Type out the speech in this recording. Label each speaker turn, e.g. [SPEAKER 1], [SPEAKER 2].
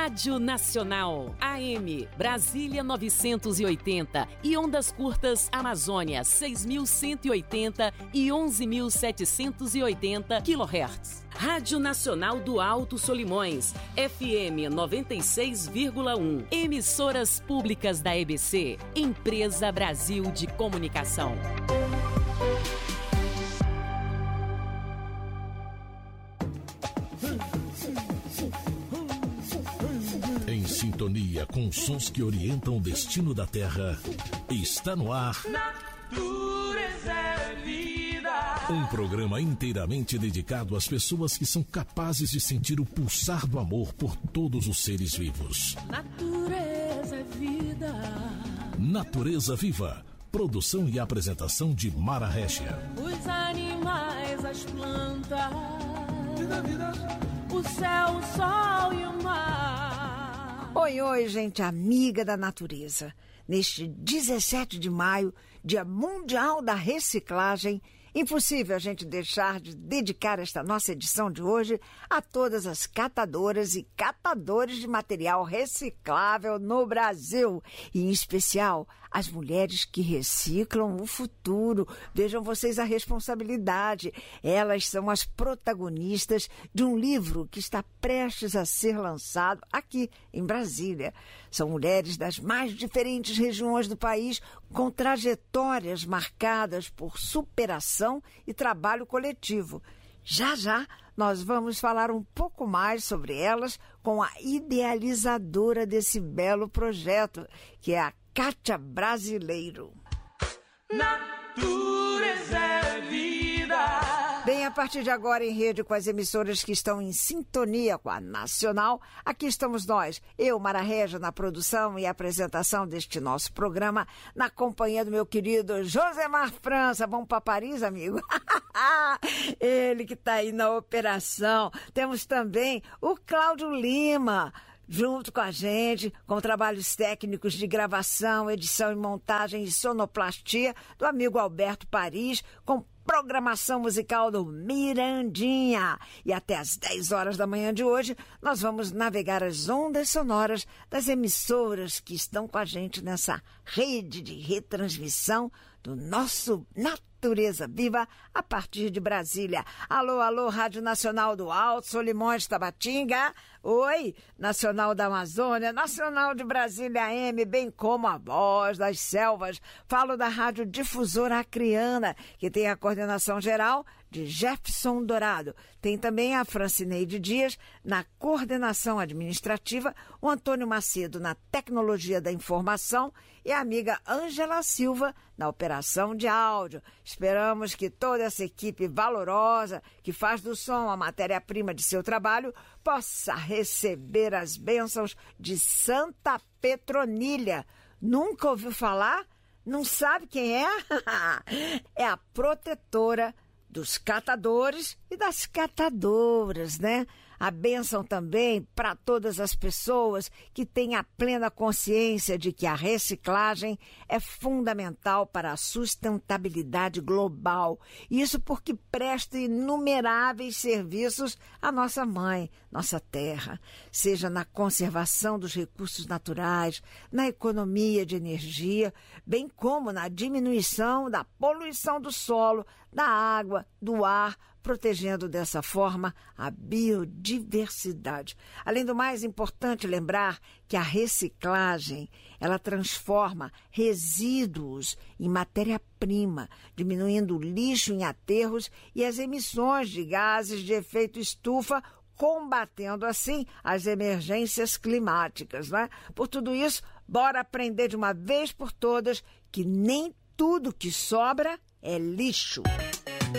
[SPEAKER 1] Rádio Nacional, AM, Brasília 980 e ondas curtas Amazônia 6.180 e 11.780 kHz. Rádio Nacional do Alto Solimões, FM 96,1. Emissoras públicas da EBC, Empresa Brasil de Comunicação.
[SPEAKER 2] Em sintonia com sons que orientam o destino da Terra, está no ar
[SPEAKER 3] Natureza é Vida.
[SPEAKER 2] Um programa inteiramente dedicado às pessoas que são capazes de sentir o pulsar do amor por todos os seres vivos.
[SPEAKER 3] Natureza é Vida.
[SPEAKER 2] Natureza Viva. Produção e apresentação de Mara Régia.
[SPEAKER 3] Os animais, as plantas, o céu, o sol e o mar.
[SPEAKER 4] Oi, oi, gente amiga da natureza. Neste 17 de maio, Dia Mundial da Reciclagem, impossível a gente deixar de dedicar esta nossa edição de hoje a todas as catadoras e catadores de material reciclável no Brasil, e em especial as mulheres que reciclam o futuro. Vejam vocês a responsabilidade. Elas são as protagonistas de um livro que está prestes a ser lançado aqui em Brasília. São mulheres das mais diferentes regiões do país, com trajetórias marcadas por superação e trabalho coletivo. Já já nós vamos falar um pouco mais sobre elas com a idealizadora desse belo projeto, que é a Kátia Brasileiro.
[SPEAKER 3] Natureza é Vida.
[SPEAKER 4] Bem, a partir de agora, em rede com as emissoras que estão em sintonia com a Nacional, aqui estamos nós, eu, Mara Régia, na produção e apresentação deste nosso programa, na companhia do meu querido Josemar França. Vamos para Paris, amigo? Ele que está aí na operação. Temos também o Cláudio Lima, junto com a gente, com trabalhos técnicos de gravação, edição e montagem e sonoplastia do amigo Alberto Paris, com programação musical do Mirandinha. E até às 10 horas da manhã de hoje, nós vamos navegar as ondas sonoras das emissoras que estão com a gente nessa rede de retransmissão do nosso Natureza Viva a partir de Brasília. Alô, alô, Rádio Nacional do Alto Solimões, Tabatinga. Oi, Nacional da Amazônia, Nacional de Brasília AM, bem como a Voz das Selvas. Falo da Rádio Difusora Acreana, que tem a coordenação geral de Jefferson Dourado. Tem também a Francineide Dias na coordenação administrativa, o Antônio Macedo na tecnologia da informação e a amiga Ângela Silva na operação de áudio. Esperamos que toda essa equipe valorosa que faz do som a matéria-prima de seu trabalho possa receber as bênçãos de Santa Petronilha. Nunca ouviu falar? Não sabe quem é? É a protetora dos catadores e das catadoras, né? A bênção também para todas as pessoas que têm a plena consciência de que a reciclagem é fundamental para a sustentabilidade global. Isso porque presta inumeráveis serviços à nossa mãe, nossa terra, seja na conservação dos recursos naturais, na economia de energia, bem como na diminuição da poluição do solo, da água, do ar, protegendo dessa forma a biodiversidade. Além do mais, é importante lembrar que a reciclagem, ela transforma resíduos em matéria-prima, diminuindo o lixo em aterros e as emissões de gases de efeito estufa, combatendo assim as emergências climáticas, né? Por tudo isso, bora aprender de uma vez por todas que nem tudo que sobra é lixo.